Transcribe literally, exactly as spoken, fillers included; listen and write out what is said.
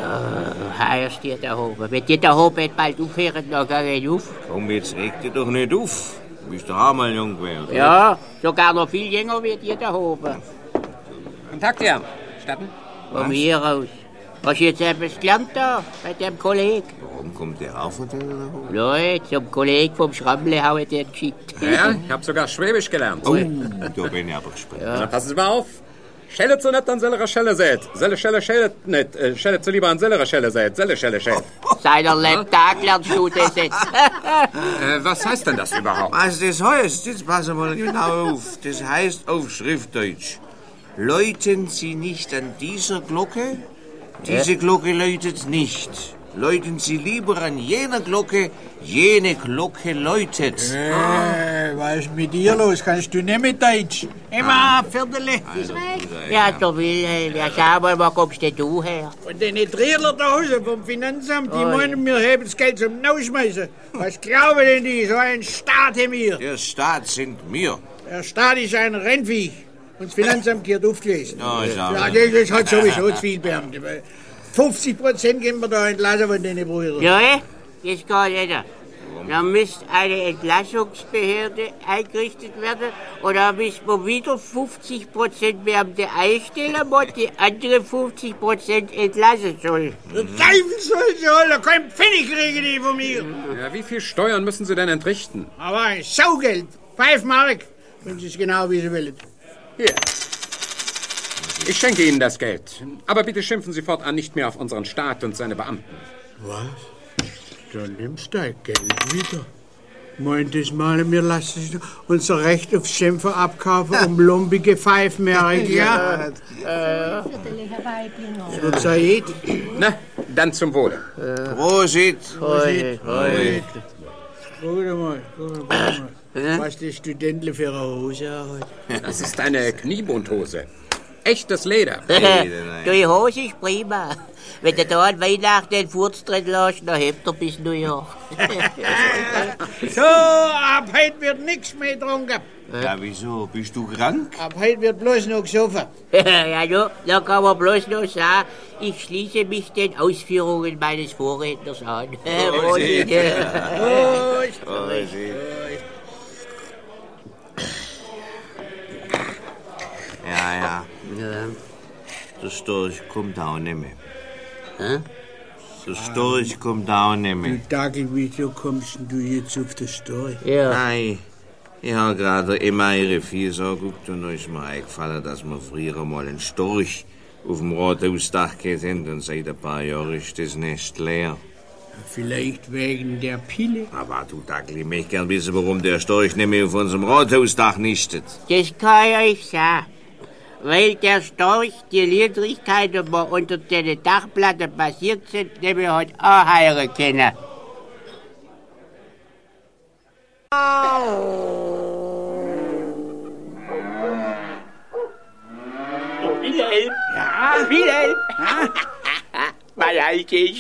Heier steht da oben. Wenn die da oben bald aufhören, dann gehe ich auf. Komm, jetzt reg dich doch nicht auf. Du bist doch auch mal jung gewesen. Ja, sogar noch viel jünger wie die da oben. Guten Tag, dir. Statten? Von hier aus. Hast du jetzt etwas gelernt da, bei dem Kollegen? Warum kommt der auch von denen da hoch? Leute, zum Kollegen vom Schrammle habe ich den geschickt. Ja, ich habe sogar Schwäbisch gelernt. Oh, da bin ich aber gespannt. Ja. Na, passen Sie mal auf. Schelle zu nett an sellerer Schelle seht. Selle, Schelle, Schelle nicht. Äh, Schelle zu lieber an sellerer Schelle seht. Selle, Schelle, Schelle. Seiner letzten Tag lernst du das jetzt. äh, was heißt denn das überhaupt? Was das heißt, jetzt passen wir mal genau auf. Das heißt auf Schriftdeutsch. Läuten Sie nicht an dieser Glocke? Diese Glocke läutet nicht. Läuten Sie lieber an jener Glocke, jene Glocke läutet. Äh, was ist mit dir los? Kannst du nicht mit Deutsch? Immer ah. Viertel. Also, ja, der Wilhelm. Ja, schau mal, wo kommst denn du her? Und deine Trierler da Hause vom Finanzamt, die oh, meinen, wir haben das Geld zum Rausschmeißen. Was glauben denn die? So einen Staat haben wir. Der Staat sind wir. Der Staat ist ein Rennvieh. Und das Finanzamt gehört aufgelesen. Ja, ja, das hat sowieso zu viel Beamte. fünfzig Prozent gehen wir da entlassen von den Brüdern. Ja, das geht nicht. Da müsste eine Entlassungsbehörde eingerichtet werden und da müssen wir wieder fünfzig Prozent Beamte einstellen und die anderen fünfzig Prozent entlassen sollen. Der Teufel soll sie holen, kein Pfennig kriegen die von mir. Ja, wie viel Steuern müssen Sie denn entrichten? Aber ein Saugeld, fünf Mark, wenn Sie es genau wie Sie wollen. Hier. Ich schenke Ihnen das Geld. Aber bitte schimpfen Sie fortan nicht mehr auf unseren Staat und seine Beamten. Was? Dann nimmst du dein Geld wieder. Meint das mal, wir lassen unser Recht aufs Schimpfen abkaufen um lumpige Pfeifmerk, ja? Ja. So Said. Na, dann zum Wohle. Prosit. Prosit. Prosit. Guck mal, guck mal. Was die Studentle für eine Hose hat. Das ist eine Kniebundhose. Echtes Leder. Die Hose ist prima. Wenn du da an Weihnachten den Furz drin lässt, dann hebt er bis New York. So, ab heute wird nichts mehr getrunken. Ja, wieso? Bist du krank? Ab heute wird bloß noch gesoffen. Ja, no, da kann man bloß noch sagen, ich schließe mich den Ausführungen meines Vorredners an. Prosit. Prosit. Prosit. Ja, ja. Ja. Der Storch kommt auch nicht mehr. Hä? Der Storch kommt auch nicht mehr. Du Dackel, wieso kommst du jetzt auf den Storch? Ja. Nein, ich habe gerade immer ihre Viehs angeguckt und da ist mir eingefallen, dass wir früher mal einen Storch auf dem Rathausdach gehabt haben und seit ein paar Jahren ist das Nest leer. Vielleicht wegen der Pille? Aber du Dackel, ich möchte gern wissen, warum der Storch nicht mehr auf unserem Rathausdach nistet. Das kann ich euch sagen. Weil der Storch die Niedrigkeiten, die unter den Dachplatten passiert sind, nämlich hat auch heilen können. Wilhelm! Ja? Wilhelm! Mein alter